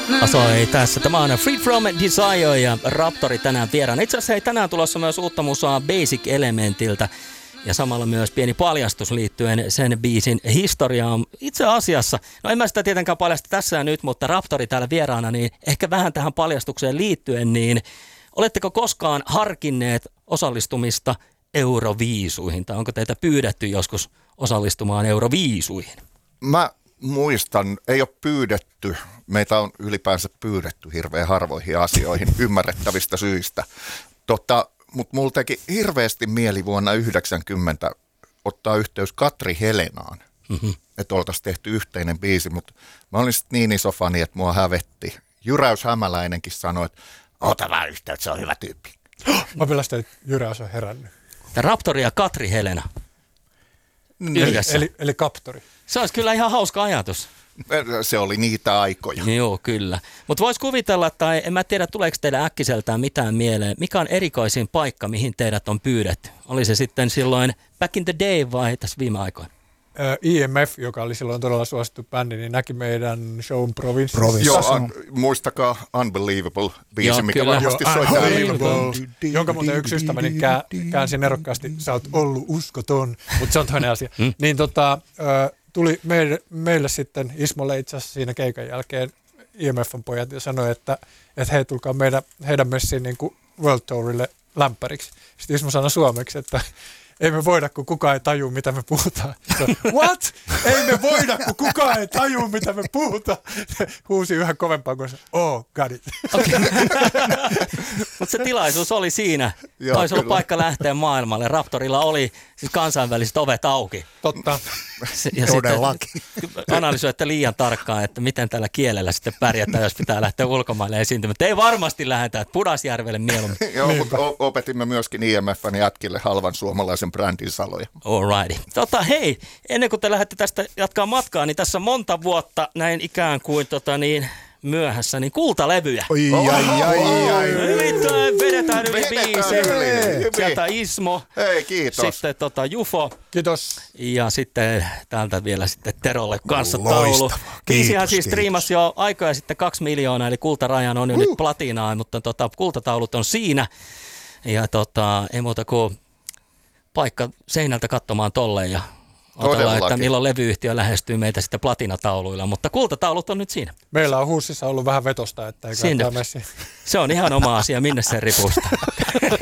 Asoi tässä. Tämä on Free From Desire ja Raptori tänään vieraana. Itse asiassa tänään tulossa myös uutta musaa Basic Elementiltä ja samalla myös pieni paljastus liittyen sen biisin historiaan. Itse asiassa, no en mä sitä tietenkään paljasta tässä ja nyt, mutta Raptori täällä vieraana, niin ehkä vähän tähän paljastukseen liittyen, niin oletteko koskaan harkinneet osallistumista Euroviisuihin tai onko teitä pyydetty joskus osallistumaan Euroviisuihin? Mä muistan, ei ole pyydetty. Meitä on ylipäänsä pyydetty hirveän harvoihin asioihin ymmärrettävistä syistä. Mutta mulla teki hirveästi mieli vuonna 1990 ottaa yhteys Katri Helenaan, että oltaisiin tehty yhteinen biisi, mutta mä olin sitten niin iso fani, että mua hävetti. Jyräys Hämäläinenkin sanoi, että ota vaan yhteyttä, se on hyvä tyyppi. Mä pelästän, että Jyräys on herännyt. Raptori ja Katri Helena. Yhdessä. Eli Kaptori. Se olisi kyllä ihan hauska ajatus. Se oli niitä aikoja. Joo, kyllä. Mutta voisi kuvitella, tai en mä tiedä, tuleeko teille äkkiseltään mitään mieleen, mikä on erikoisin paikka, mihin teidät on pyydetty? Oli se sitten silloin back in the day vai tässä viime aikoina? IMF, joka oli silloin todella suosittu bändi, niin näki meidän shown Province. Joo, muistakaa Unbelievable biisi, mikä kyllä. varmasti soittaa. Jonka muuten yksi ystäväni käänsi nerokkaasti, sä oot ollut uskoton, mutta se on toinen asia. Niin tuli meille sitten Ismolle itse asiassa siinä keikan jälkeen IMFn pojat ja sanoi, että hei, tulkaa heidän messiin niin kuin World Tourille lämpäriksi. Sitten Ismo sanoi suomeksi, että ei me voida, kun kukaan ei tajua, mitä me puhutaan. What? Ei me voida, kun kukaan ei tajua, mitä me puhutaan. Huusi yhä kovempaa kuin se, got it. Okay. Mutta se tilaisuus oli siinä. Taisi olla paikka lähteä maailmalle. Raptorilla oli siis kansainväliset ovet auki. Totta. Ja todellakin. Analysoitte liian tarkkaan, että miten tällä kielellä sitten pärjätään, jos pitää lähteä ulkomaille esiintymään. Ei varmasti lähdetä, että Pudasjärvelle mieluummin. Joo, mutta opetimme myöskin IMF:n jätkille halvan suomalaisen brändin saloja. Alrighty. Hei, ennen kuin te lähdette tästä jatkaa matkaa, niin tässä monta vuotta näin ikään kuin myöhässä, niin kultalevyjä. Ai. Nimittäin vedetään yli biisi. Sieltä Ismo. Hei, kiitos. Sitten Jufo. Kiitos. Ja sitten täältä vielä sitten Terolle kanssa taulu. Biisihän siis striimasi jo aikaa sitten 2 miljoonaa, eli kultarajan on jo nyt platinaa, mutta kultataulut on siinä. Ja ei muuta kuin paikka seinältä katsomaan tolleen ja otellaan, että milloin levyyhtiö lähestyy meitä sitten platinatauluilla, mutta kultataulut on nyt siinä. Meillä on HUSissa ollut vähän vetosta, että ei kannattaa messiä. Se on ihan oma asia, minne se ripusta.